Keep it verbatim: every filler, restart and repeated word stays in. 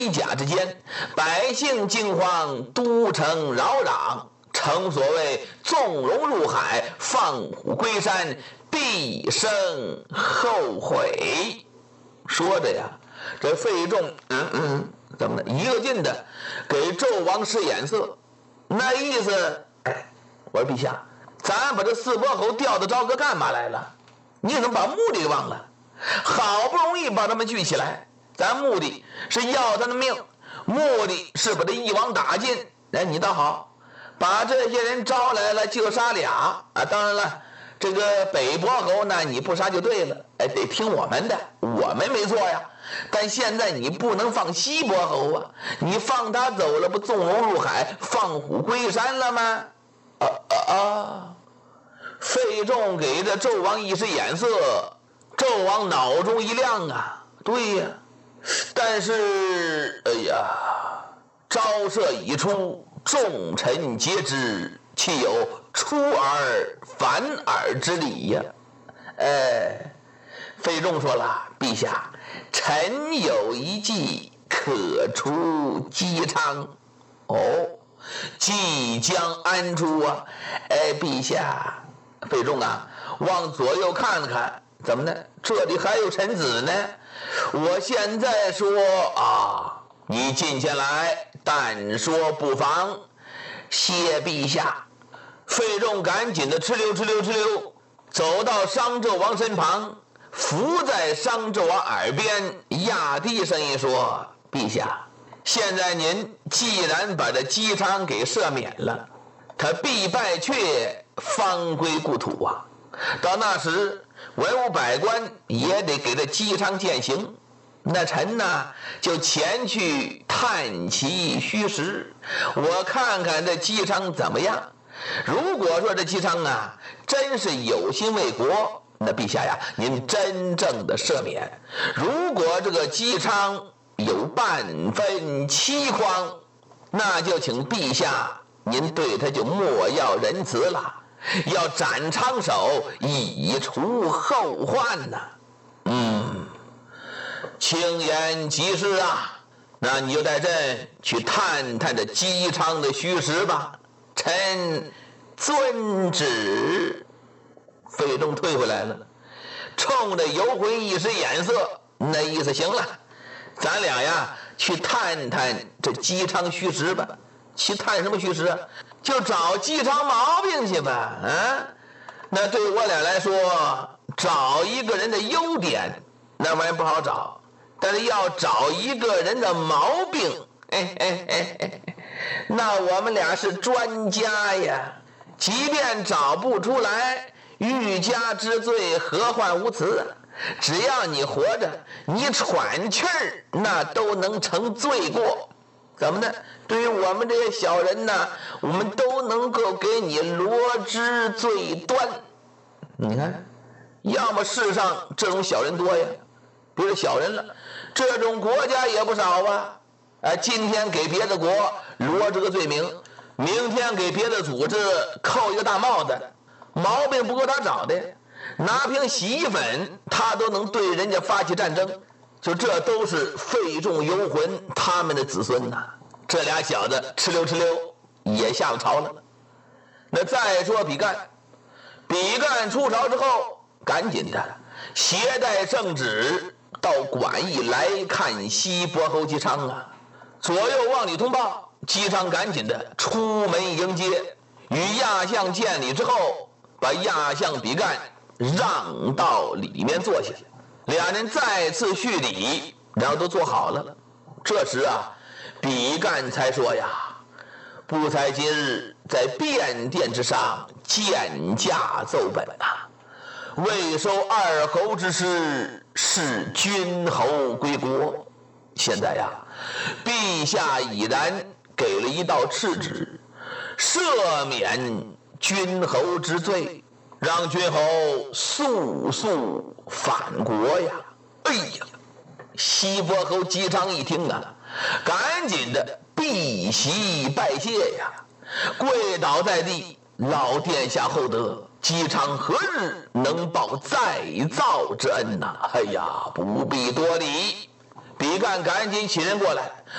甲之间，百姓惊慌，都城扰攘。诚所谓纵容入海，放虎归山，必生后悔。说着呀，这费仲嗯嗯怎么的一个劲的给纣王使眼色，那意思，哎，我说陛下，咱把这四伯侯调到朝歌干嘛来了？你怎么把目的给忘了？好不容易把他们聚起来，咱目的是要他的命，目的是把这一网打尽。哎，你倒好，把这些人招来了就杀俩啊！当然了，这个北伯侯呢，你不杀就对了，哎，得听我们的，我们没错呀。但现在你不能放西伯侯啊，你放他走了，不纵容入海，放虎归山了吗？啊啊啊！费仲给这纣王一使眼色，纣王脑中一亮啊，对呀，但是哎呀，招射已出，众臣皆知，岂有出尔反尔之理呀？哎，费仲说了，陛下，臣有一计可除姬昌。哦，即将安出啊？哎，陛下。费仲啊，往左右看看，怎么呢？这里还有臣子呢。我现在说啊，你近前来，但说不妨。谢陛下。费仲赶紧的哧溜哧溜哧溜走到商纣王身旁，伏在商纣王耳边，压低声音说：“陛下，现在您既然把这姬昌给赦免了，他必败却，方归故土啊！到那时，文武百官也得给这姬昌践行。那臣呢，就前去探其虚实，我看看这姬昌怎么样。如果说这姬昌啊，真是有心为国，那陛下呀，您真正的赦免；如果这个姬昌有半分欺诳，那就请陛下您对他就莫要仁慈了，要斩长手，以除后患呐。嗯，卿言极是啊，那你就带朕去探探这姬昌的虚实吧。臣遵旨。费仲退回来了，冲着游魂一使眼色，那意思行了，咱俩呀去探探这姬昌虚实吧。去探什么虚实啊？就找姬昌毛病去吧。啊，那对我俩来说，找一个人的优点那玩意不好找，但是要找一个人的毛病，哎哎哎哎，那我们俩是专家呀。即便找不出来，欲加之罪，何患无辞啊？只要你活着，你喘气儿，那都能成罪过。怎么呢？对于我们这些小人呢，我们都能够给你罗织罪端。你看，要么世上这种小人多呀，别说小人了，这种国家也不少啊。啊，今天给别的国罗织个罪名，明天给别的组织扣一个大帽子，毛病不够他找的，拿瓶洗衣粉他都能对人家发起战争。就这都是费仲游魂他们的子孙呐、啊。这俩小子哧溜哧溜也下了朝了。那再说比干，比干出朝之后，赶紧的携带圣旨到馆驿来看西伯侯姬昌啊。左右望里通报，姬昌赶紧的出门迎接，与亚相见礼之后，把亚相比干让到里面坐下。俩人再次叙礼，然后都坐好了。这时啊，比干才说呀：“不才今日在便殿之上见驾奏本啊，未收二侯之师，是君侯归国。现在呀，陛下已然给了一道敕旨，赦免君侯之罪，让君侯速速返国呀！”哎呀，西伯侯姬昌一听啊，赶紧的避席拜谢呀，跪倒在地，老殿下厚德，姬昌何日能报再造之恩呐、啊？哎呀，不必多礼。比干赶紧起人过来，